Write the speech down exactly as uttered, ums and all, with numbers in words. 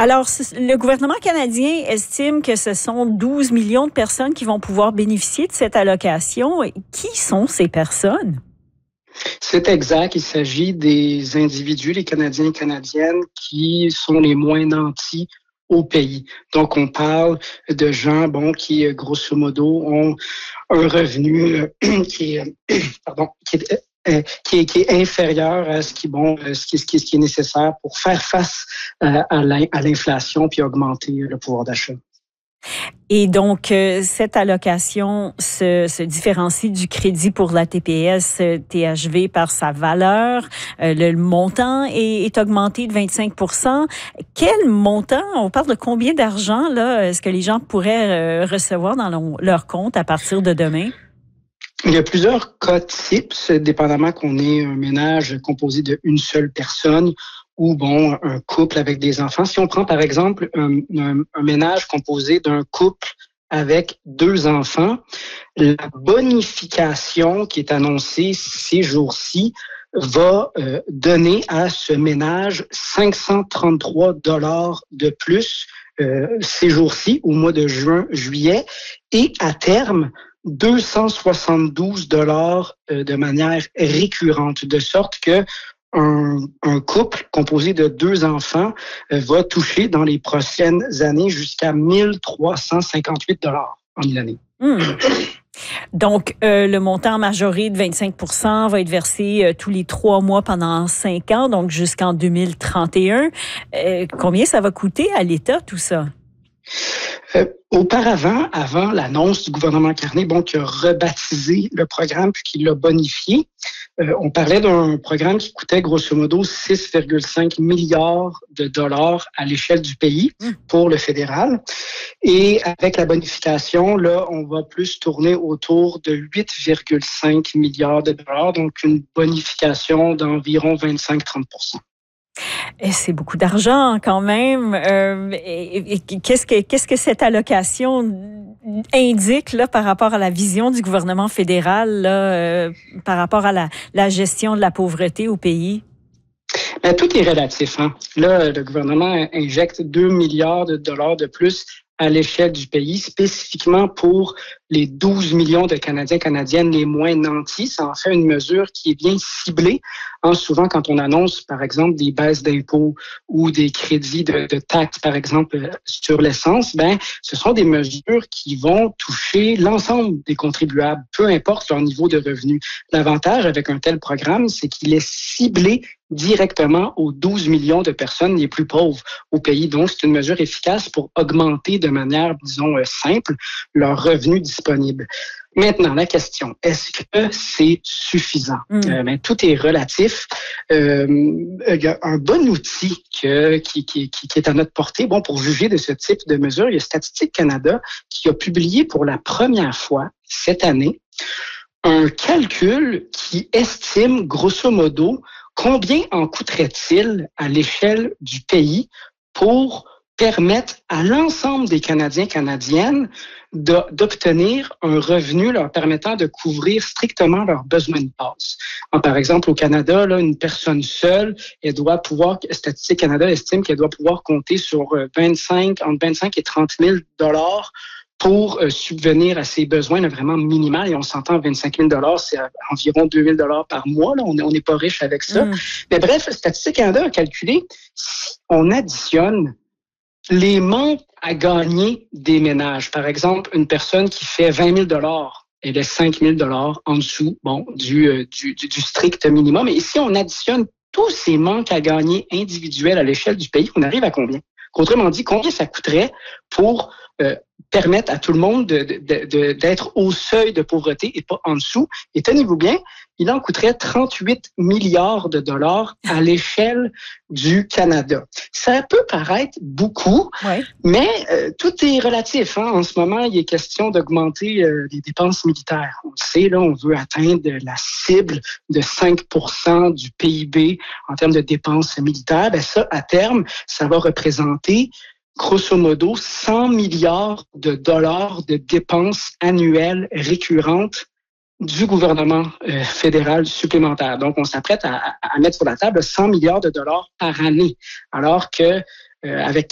Alors, le gouvernement canadien estime que ce sont douze millions de personnes qui vont pouvoir bénéficier de cette allocation. Qui sont ces personnes? C'est exact. Il s'agit des individus, les Canadiens et Canadiennes, qui sont les moins nantis au pays. Donc, on parle de gens, bon, qui, grosso modo, ont un revenu euh, qui est, pardon, qui est, euh, qui est, qui est inférieur à ce qui, bon, ce qui, ce qui, ce qui est nécessaire pour faire face euh, à l'inflation puis augmenter le pouvoir d'achat. Et donc, euh, cette allocation se, se différencie du crédit pour la T P S T H V par sa valeur. Euh, le montant est, est augmenté de vingt-cinq pour cent. Quel montant? On parle de combien d'argent là est-ce que les gens pourraient euh, recevoir dans leur, leur compte à partir de demain? Il y a plusieurs cas types, dépendamment qu'on ait un ménage composé d'une seule personne ou bon un couple avec des enfants. Si on prend par exemple un, un, un ménage composé d'un couple avec deux enfants, la bonification qui est annoncée ces jours-ci va euh, donner à ce ménage cinq cent trente-trois dollars de plus euh, ces jours-ci, au mois de juin, juillet, et à terme, deux cent soixante-douze dollars euh, de manière récurrente, de sorte que Un, un couple composé de deux enfants euh, va toucher dans les prochaines années jusqu'à mille trois cent cinquante-huit dollars en une année. Mmh. Donc, euh, le montant majoré de vingt-cinq pour cent va être versé euh, tous les trois mois pendant cinq ans, donc jusqu'en deux mille trente et un. Euh, combien ça va coûter à l'État, tout ça? Euh, auparavant, avant l'annonce du gouvernement Carney, bon, qui a rebaptisé le programme puis qui l'a bonifié, euh, on parlait d'un programme qui coûtait grosso modo six virgule cinq milliards de dollars à l'échelle du pays pour le fédéral. Et avec la bonification, là, on va plus tourner autour de huit virgule cinq milliards de dollars, donc une bonification d'environ vingt-cinq à trente pour cent. Et c'est beaucoup d'argent quand même. Euh, et, et, qu'est-ce que qu'est-ce que cette allocation indique là par rapport à la vision du gouvernement fédéral là, euh, par rapport à la, la gestion de la pauvreté au pays? Bien, tout est relatif. Hein? Là, le gouvernement injecte deux milliards de dollars de plus à l'échelle du pays, spécifiquement pour les douze millions de Canadiens et Canadiennes les moins nantis. Ça en fait une mesure qui est bien ciblée. Hein, souvent, quand on annonce, par exemple, des baisses d'impôts ou des crédits de, de taxes, par exemple, sur l'essence, ben, ce sont des mesures qui vont toucher l'ensemble des contribuables, peu importe leur niveau de revenu. L'avantage avec un tel programme, c'est qu'il est ciblé directement aux douze millions de personnes les plus pauvres au pays. Donc, c'est une mesure efficace pour augmenter de manière, disons, simple, leurs revenus disponibles. Maintenant, la question, est-ce que c'est suffisant? Mm. Euh, ben, tout est relatif. Euh, il y a un bon outil que, qui, qui, qui est à notre portée. Bon, pour juger de ce type de mesure, il y a Statistique Canada qui a publié pour la première fois cette année un calcul qui estime, grosso modo, combien en coûterait-il à l'échelle du pays pour permettre à l'ensemble des Canadiens et Canadiennes de, d'obtenir un revenu leur permettant de couvrir strictement leurs besoins de base. Alors, par exemple, au Canada, là, une personne seule, elle doit pouvoir, Statistique Canada estime qu'elle doit pouvoir compter sur vingt-cinq, entre vingt-cinq et trente mille dollars pour euh, subvenir à ses besoins là, vraiment minimaux. Et on s'entend, vingt-cinq mille dollars, c'est environ deux mille dollars par mois. Là. On n'est on n'est pas riche avec ça. Mm. Mais bref, Statistique Canada a calculé, si on additionne les manques à gagner des ménages, par exemple, une personne qui fait vingt mille dollars, elle est cinq mille dollars en dessous bon, du, euh, du, du, du strict minimum. Et si on additionne tous ces manques à gagner individuels à l'échelle du pays, on arrive à combien? Autrement dit, combien ça coûterait pour euh, permettre à tout le monde de, de, de, d'être au seuil de pauvreté et pas en dessous? Et tenez-vous bien, il en coûterait trente-huit milliards de dollars à l'échelle du Canada. Ça peut paraître beaucoup, ouais. mais euh, tout est relatif. Hein. En ce moment, il est question d'augmenter euh, les dépenses militaires. On le sait, là, on veut atteindre la cible de cinq pour cent du P I B en termes de dépenses militaires. Ben ça, à terme, ça va représenter grosso modo cent milliards de dollars de dépenses annuelles récurrentes du gouvernement euh, fédéral supplémentaire. Donc, on s'apprête à, à mettre sur la table cent milliards de dollars par année, alors que euh, avec